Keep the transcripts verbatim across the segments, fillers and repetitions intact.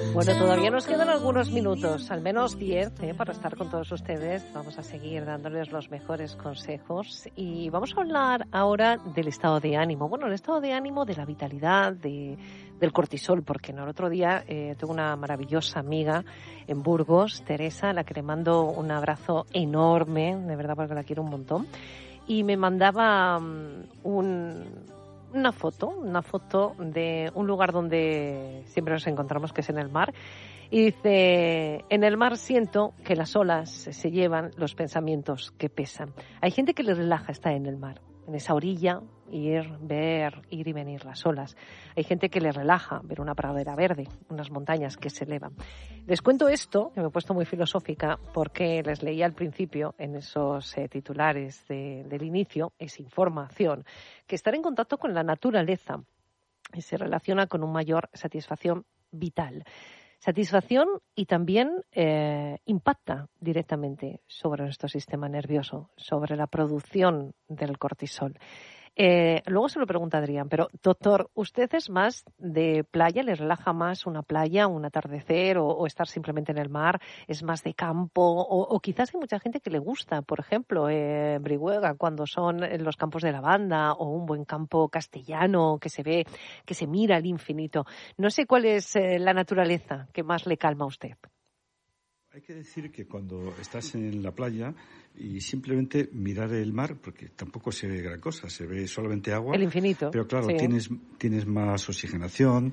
Bueno, todavía nos quedan algunos minutos, al menos diez, ¿eh? Para estar con todos ustedes. Vamos a seguir dándoles los mejores consejos y vamos a hablar ahora del estado de ánimo. Bueno, el estado de ánimo, de la vitalidad, de, del cortisol, porque no, el otro día eh, tengo una maravillosa amiga en Burgos, Teresa, a la que le mando un abrazo enorme, de verdad, porque la quiero un montón, y me mandaba um, un... Una foto, una foto de un lugar donde siempre nos encontramos, que es en el mar. Y dice, en el mar siento que las olas se llevan los pensamientos que pesan. Hay gente que le relaja estar en el mar, en esa orilla, ir, ver, ir y venir las olas. Hay gente que le relaja ver una pradera verde, unas montañas que se elevan. Les cuento esto, que me he puesto muy filosófica, porque les leía al principio, en esos eh, titulares de, del inicio, es información, que estar en contacto con la naturaleza se relaciona con una mayor satisfacción vital. Satisfacción y también eh, impacta directamente sobre nuestro sistema nervioso, sobre la producción del cortisol. Eh, luego se lo pregunta Adrián, pero doctor, ¿usted es más de playa? ¿Le relaja más una playa, un atardecer o, o estar simplemente en el mar? ¿Es más de campo? O, o quizás hay mucha gente que le gusta, por ejemplo, eh, Brihuega, cuando son los campos de lavanda o un buen campo castellano que se ve, que se mira al infinito. No sé cuál es eh, la naturaleza que más le calma a usted. Hay que decir que cuando estás en la playa y simplemente mirar el mar, porque tampoco se ve gran cosa, se ve solamente agua. El infinito. Pero claro, sí. tienes, tienes más oxigenación,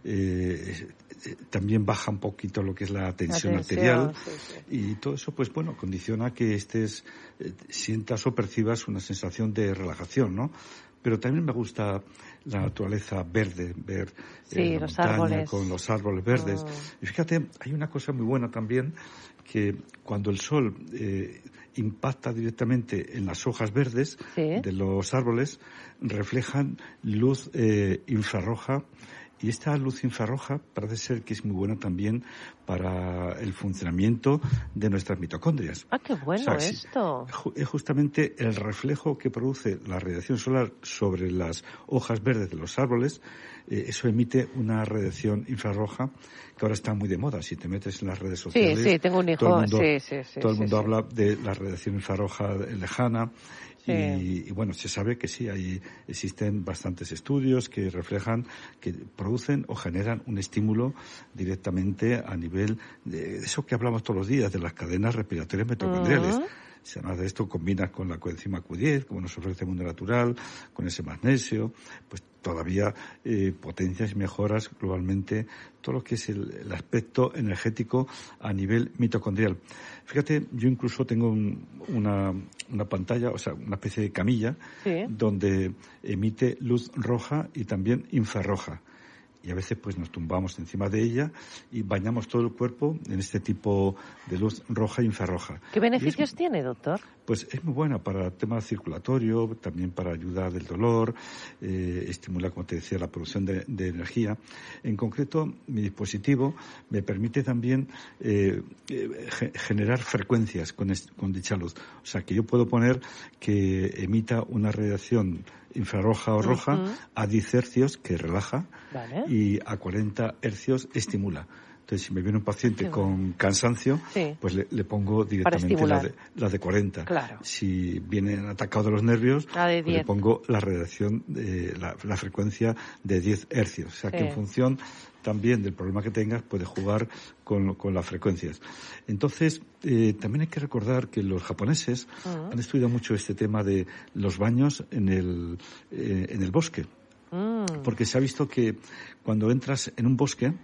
eh, eh, también baja un poquito lo que es la tensión, la tensión arterial. Sí, sí. Y todo eso, pues bueno, condiciona que estés, eh, sientas o percibas una sensación de relajación, ¿no? Pero también me gusta la naturaleza verde, ver sí, eh, la los montaña árboles. Con los árboles verdes. Oh. Y fíjate, hay una cosa muy buena también, que cuando el sol eh, impacta directamente en las hojas verdes ¿sí? de los árboles, reflejan luz eh, infrarroja. Y esta luz infrarroja parece ser que es muy buena también para el funcionamiento de nuestras mitocondrias. ¡Ah, qué bueno o sea, esto! Es justamente el reflejo que produce la radiación solar sobre las hojas verdes de los árboles. Eh, eso emite una radiación infrarroja que ahora está muy de moda. Si te metes en las redes sociales... Sí, sí, tengo un hijo. Todo el mundo, sí, sí, sí, todo el sí, mundo sí. habla de la radiación infrarroja lejana. Sí. Y, y bueno, se sabe que sí, hay, existen bastantes estudios que reflejan, que producen o generan un estímulo directamente a nivel de eso que hablamos todos los días, de las cadenas respiratorias mitocondriales. Uh-huh. Si además de esto combinas con la coenzima Q diez, como nos ofrece el mundo natural, con ese magnesio, pues todavía eh, potencias y mejoras globalmente todo lo que es el, el aspecto energético a nivel mitocondrial. Fíjate, yo incluso tengo un, una, una pantalla, o sea, una especie de camilla, ¿sí? Donde emite luz roja y también infrarroja. Y a veces pues nos tumbamos encima de ella y bañamos todo el cuerpo en este tipo de luz roja e infrarroja. ¿Qué beneficios es, tiene, doctor? Pues es muy buena para el tema circulatorio, también para ayudar del dolor, eh, estimula, como te decía, la producción de, de energía. En concreto, mi dispositivo me permite también eh, eh, generar frecuencias con, est- con dicha luz. O sea, que yo puedo poner que emita una radiación infrarroja o roja uh-huh. a diez hercios, que relaja, vale. Y a cuarenta hercios estimula. Entonces, si me viene un paciente con bueno. cansancio, sí. pues le, le pongo directamente la de, la de cuarenta. Claro. Si viene atacado de los nervios, la de pues le pongo la radiación, de, la, la frecuencia de diez hercios. O sea, sí. que en función también del problema que tengas, puedes jugar con, con las frecuencias. Entonces, eh, también hay que recordar que los japoneses uh-huh. han estudiado mucho este tema de los baños en el, eh, en el bosque. Mm. Porque se ha visto que cuando entras en un bosque,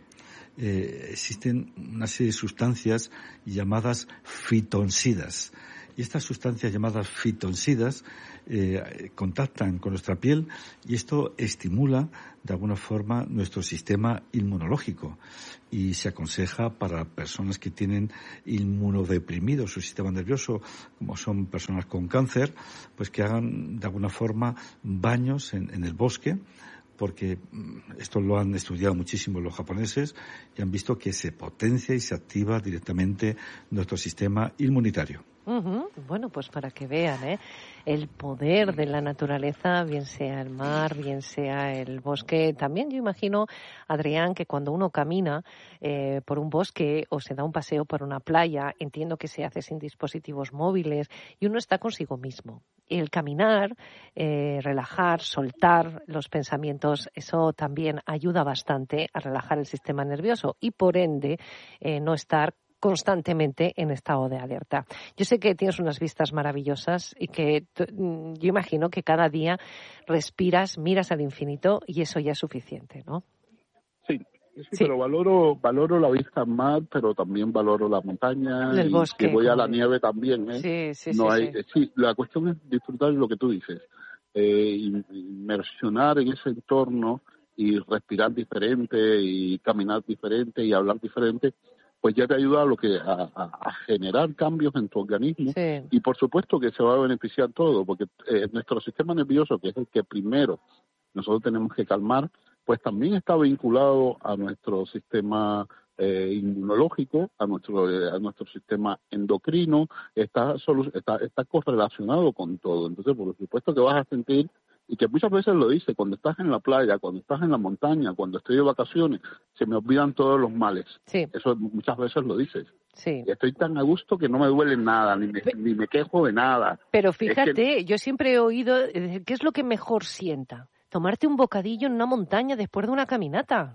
eh, existen una serie de sustancias llamadas fitonsidas. Y estas sustancias llamadas fitonsidas eh, contactan con nuestra piel y esto estimula de alguna forma nuestro sistema inmunológico. Y se aconseja para personas que tienen inmunodeprimido su sistema nervioso, como son personas con cáncer, pues que hagan de alguna forma baños en, en el bosque, porque esto lo han estudiado muchísimo los japoneses y han visto que se potencia y se activa directamente nuestro sistema inmunitario. Uh-huh. Bueno, pues para que vean, ¿eh? El poder de la naturaleza, bien sea el mar, bien sea el bosque. También yo imagino, Adrián, que cuando uno camina eh, por un bosque o se da un paseo por una playa, entiendo que se hace sin dispositivos móviles y uno está consigo mismo. El caminar, eh, relajar, soltar los pensamientos, eso también ayuda bastante a relajar el sistema nervioso y por ende eh, no estar constantemente en estado de alerta. Yo sé que tienes unas vistas maravillosas y que yo imagino que cada día respiras, miras al infinito y eso ya es suficiente, ¿no? Sí, sí, sí. Pero valoro valoro la vista al mar, pero también valoro la montaña. El y bosque. Si voy a la nieve también, ¿eh? Sí, sí, no sí, hay, sí. sí, la cuestión es disfrutar de lo que tú dices, eh, inmersionar en ese entorno y respirar diferente y caminar diferente y hablar diferente, pues ya te ayuda a lo que a, a, a generar cambios en tu organismo. Sí. Y por supuesto que se va a beneficiar todo, porque eh, nuestro sistema nervioso, que es el que primero nosotros tenemos que calmar, pues también está vinculado a nuestro sistema eh, inmunológico, a nuestro eh, a nuestro sistema endocrino, está, solo, está está correlacionado con todo. Entonces, por supuesto que vas a sentir, y que muchas veces lo dice, cuando estás en la playa, cuando estás en la montaña, cuando estoy de vacaciones, se me olvidan todos los males. Sí. Eso muchas veces lo dices. Sí. Y estoy tan a gusto que no me duele nada, ni me, ni me quejo de nada. Pero fíjate, es que... yo siempre he oído, ¿qué es lo que mejor sienta? Tomarte un bocadillo en una montaña después de una caminata.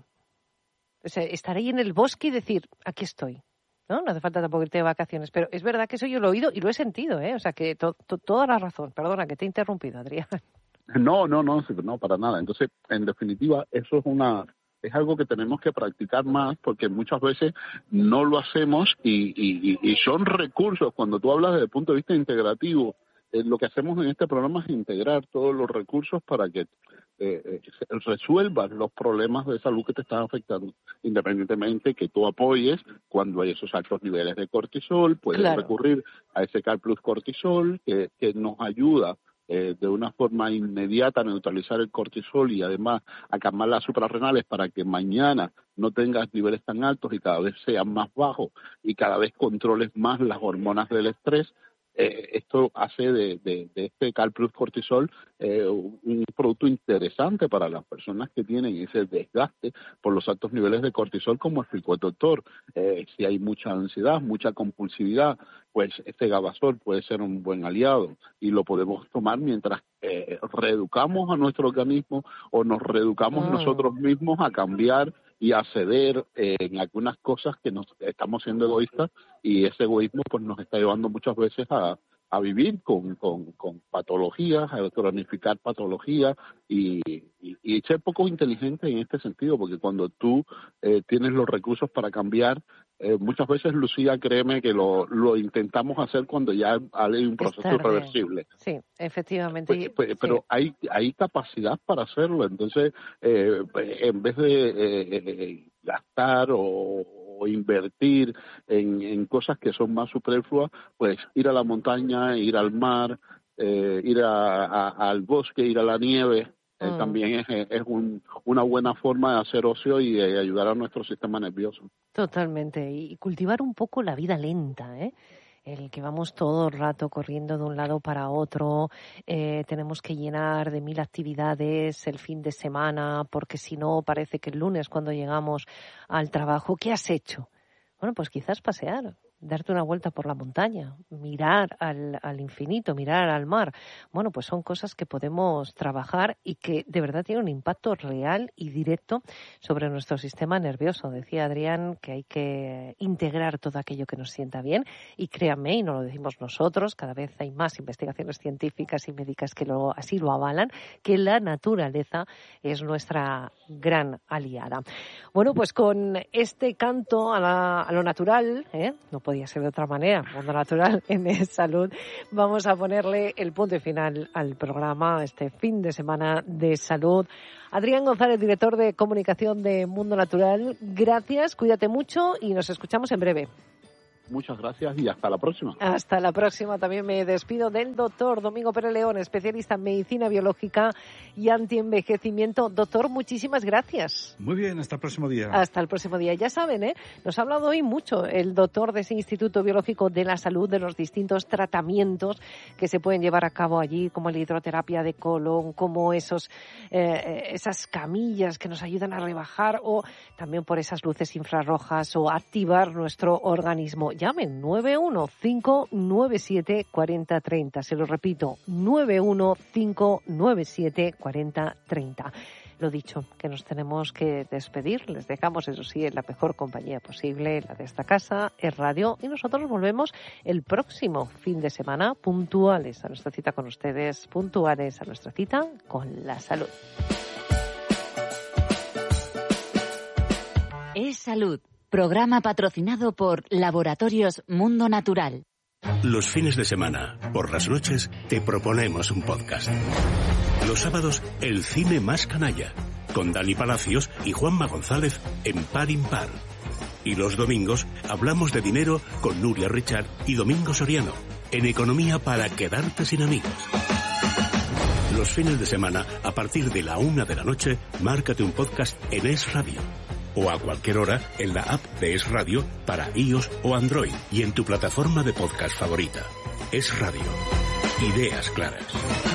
O sea, estar ahí en el bosque y decir, aquí estoy. ¿No? No hace falta tampoco irte de vacaciones, pero es verdad que eso yo lo he oído y lo he sentido, ¿eh? O sea, que to, to, toda la razón. Perdona, que te he interrumpido, Adrián. No, no, no, no, para nada. Entonces, en definitiva, eso es una es algo que tenemos que practicar más, porque muchas veces no lo hacemos y, y, y son recursos. Cuando tú hablas desde el punto de vista integrativo, eh, lo que hacemos en este programa es integrar todos los recursos para que eh, resuelvas los problemas de salud que te están afectando, independientemente que tú apoyes cuando hay esos altos niveles de cortisol. Puedes claro. recurrir a ese Cal Plus Cortisol, que, que nos ayuda Eh, de una forma inmediata a neutralizar el cortisol y además a calmar las suprarrenales para que mañana no tengas niveles tan altos y cada vez sean más bajos y cada vez controles más las hormonas del estrés. Eh, esto hace de, de, de este Cal Plus Cortisol eh, un producto interesante para las personas que tienen ese desgaste por los altos niveles de cortisol, como explicó el doctor. Eh, si hay mucha ansiedad, mucha compulsividad, pues este Gabasol puede ser un buen aliado y lo podemos tomar mientras eh, reeducamos a nuestro organismo o nos reeducamos mm. nosotros mismos a cambiar y a ceder eh, en algunas cosas que nos estamos siendo egoístas, y ese egoísmo pues nos está llevando muchas veces a, a vivir con, con, con patologías, a cronificar patologías y, y, y ser poco inteligente en este sentido, porque cuando tú eh, tienes los recursos para cambiar, eh, muchas veces, Lucía, créeme que lo, lo intentamos hacer cuando ya hay un proceso irreversible. Sí, efectivamente. Pues, pues, sí. Pero hay hay capacidad para hacerlo, entonces eh, en vez de eh, eh, gastar o, o invertir en, en cosas que son más superfluas, pues ir a la montaña, ir al mar, eh, ir a, a, al bosque, ir a la nieve, eh, mm. también es, es un, una buena forma de hacer ocio y de ayudar a nuestro sistema nervioso. Totalmente, y cultivar un poco la vida lenta, ¿eh? El que vamos todo el rato corriendo de un lado para otro, eh, tenemos que llenar de mil actividades el fin de semana, porque si no parece que el lunes cuando llegamos al trabajo, ¿qué has hecho? Bueno, pues quizás pasear, darte una vuelta por la montaña, mirar al, al infinito, mirar al mar. Bueno, pues son cosas que podemos trabajar y que de verdad tienen un impacto real y directo sobre nuestro sistema nervioso. Decía Adrián que hay que integrar todo aquello que nos sienta bien, y créanme, y no lo decimos nosotros, cada vez hay más investigaciones científicas y médicas que lo, así lo avalan, que la naturaleza es nuestra gran aliada. Bueno, pues con este canto a, la, a lo natural, ¿eh? no podía ser de otra manera, Mundo Natural en Es Salud, vamos a ponerle el punto final al programa este fin de semana de salud. Adrián González, director de comunicación de Mundo Natural, gracias, cuídate mucho y nos escuchamos en breve. muchas gracias y hasta la próxima. Hasta la próxima. También me despido del doctor Domingo Pérez León, especialista en medicina biológica y antienvejecimiento. Doctor, muchísimas gracias. Muy bien, hasta el próximo día. Hasta el próximo día. Ya saben, ¿eh? Nos ha hablado hoy mucho el doctor de ese Instituto Biológico de la Salud, de los distintos tratamientos que se pueden llevar a cabo allí, como la hidroterapia de colon, como esos eh, esas camillas que nos ayudan a rebajar, o también por esas luces infrarrojas, o activar nuestro organismo. Llamen nueve uno cinco nueve siete cuatro cero tres cero. Se lo repito, nueve uno cinco nueve siete cuatro cero tres cero. Lo dicho, que nos tenemos que despedir. Les dejamos, eso sí, en la mejor compañía posible, la de esta casa, Es Radio, y nosotros volvemos el próximo fin de semana, puntuales a nuestra cita con ustedes, puntuales a nuestra cita con la salud. Es Salud, programa patrocinado por Laboratorios Mundo Natural. Los fines de semana, por las noches, te proponemos un podcast. Los sábados, el cine más canalla, con Dani Palacios y Juanma González en Par Impar. Y los domingos, hablamos de dinero con Nuria Richard y Domingo Soriano, en Economía para quedarte sin amigos. Los fines de semana, a partir de la una de la noche, márcate un podcast en Es Radio. O a cualquier hora en la app de Es Radio para iOS o Android y en tu plataforma de podcast favorita. Es Radio. Ideas claras.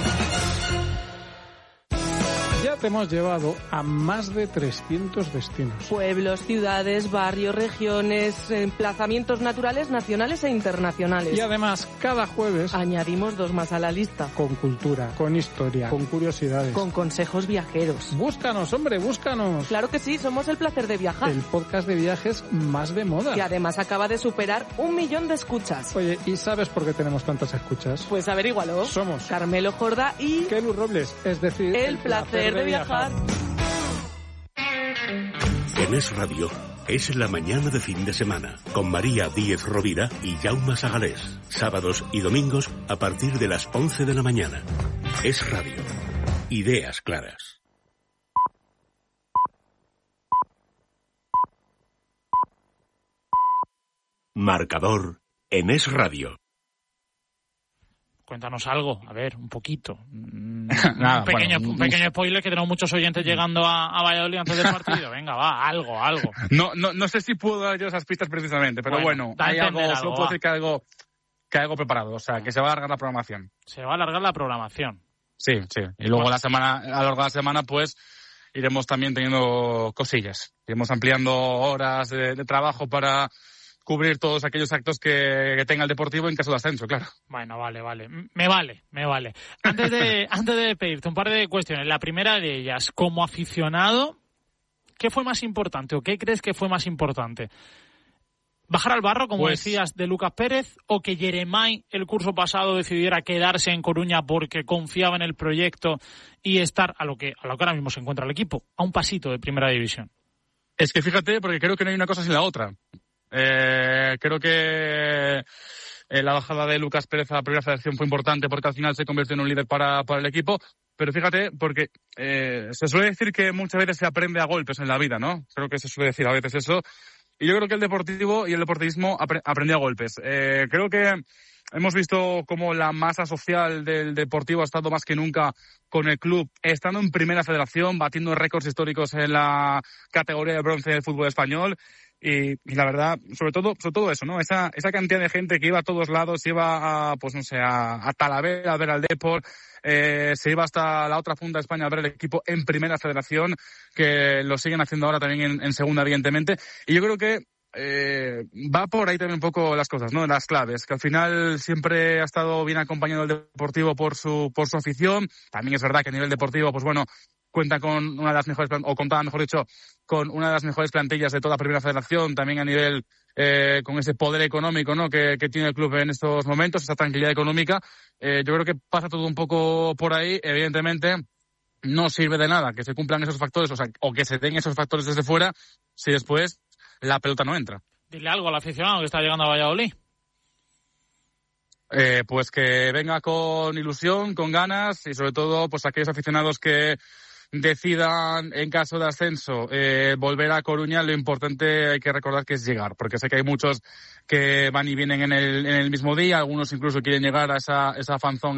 Ya te hemos llevado a más de trescientos destinos. Pueblos, ciudades, barrios, regiones, emplazamientos naturales nacionales e internacionales. Y además, cada jueves añadimos dos más a la lista. Con cultura, con historia, con curiosidades, con consejos viajeros. Búscanos, hombre, búscanos. Claro que sí, somos El Placer de Viajar. El podcast de viajes más de moda. Que además acaba de superar un millón de escuchas. Oye, ¿y sabes por qué tenemos tantas escuchas? Pues averígualo. Somos Carmelo Jorda y Kelu Robles, es decir, El, el placer, placer de viajar. En Es Radio, es la mañana de fin de semana, con María Díez Rovira y Jaume Sagalés. Sábados y domingos a partir de las once de la mañana. Es Radio. Ideas claras. Marcador en Es Radio. Cuéntanos algo, a ver, un poquito. Nada, un pequeño, bueno, un pequeño spoiler, que tenemos muchos oyentes llegando a, a Valladolid antes del partido. Venga, va, algo, algo. No, no, no sé si puedo dar yo esas pistas precisamente, pero bueno, bueno hay algo, algo, solo puedo decir que hay algo, que hay algo preparado, o sea, que se va a alargar la programación. Se va a alargar la programación. Sí, sí. Y luego bueno. la semana, a lo largo de la semana, pues, iremos también teniendo cosillas. Iremos ampliando horas de, de trabajo para cubrir todos aquellos actos que, que tenga el Deportivo en caso de ascenso, claro. Bueno, vale, vale. Me vale, me vale. Antes de, antes de pedirte un par de cuestiones. La primera de ellas, como aficionado, ¿qué fue más importante o qué crees que fue más importante? ¿Bajar al barro, como pues, decías, de Lucas Pérez, o que Jeremai el curso pasado decidiera quedarse en Coruña porque confiaba en el proyecto y estar a lo que, a lo que ahora mismo se encuentra el equipo, a un pasito de Primera División? Es que fíjate, porque creo que no hay una cosa sin la otra. Eh, creo que eh, la bajada de Lucas Pérez a la primera federación fue importante porque al final se convirtió en un líder para, para el equipo, pero fíjate, porque eh, se suele decir que muchas veces se aprende a golpes en la vida, ¿no? Creo que se suele decir a veces eso, y yo creo que el Deportivo y el deportivismo apre- aprendió a golpes. Eh, creo que hemos visto cómo la masa social del Deportivo ha estado más que nunca con el club, estando en primera federación, batiendo récords históricos en la categoría de bronce del fútbol español. Y, y la verdad, sobre todo, sobre todo eso, ¿no? Esa, esa cantidad de gente que iba a todos lados, iba a, pues no sé, a, a Talavera a ver al Depor, eh, se iba hasta la otra punta de España a ver el equipo en primera federación, que lo siguen haciendo ahora también en, en segunda, evidentemente. Y yo creo que eh, va por ahí también un poco las cosas, ¿no? Las claves, que al final siempre ha estado bien acompañado el Deportivo por su, por su afición. También es verdad que a nivel deportivo, pues bueno, cuenta con una de las mejores, o contaba, mejor dicho, con una de las mejores plantillas de toda Primera Federación, también a nivel, eh, con ese poder económico, ¿no?, que, que tiene el club en estos momentos, esa tranquilidad económica. Eh, yo creo que pasa todo un poco por ahí. Evidentemente, no sirve de nada que se cumplan esos factores, o sea, o que se den esos factores desde fuera, si después la pelota no entra. Dile algo al aficionado que está llegando a Valladolid. Eh, pues que venga con ilusión, con ganas, y sobre todo, pues aquellos aficionados que decidan, en caso de ascenso, eh, volver a Coruña, lo importante hay que recordar que es llegar, porque sé que hay muchos que van y vienen en el, en el mismo día, algunos incluso quieren llegar a esa, esa fanzón